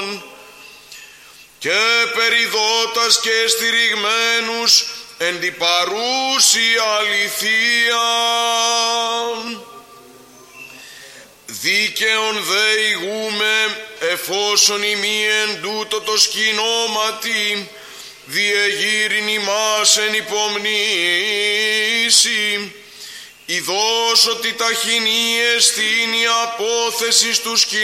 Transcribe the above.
και περιδότας και στηριγμένους εν τη παρούση αληθεία. Δίκαιον δε ηγούμε, εφόσον ημί εν τούτο το σκηνώματι διεγείρην ημάς εν υπομνήσει, ειδώς ότι ταχυνή εστίν η απόθεση του σκηνώματος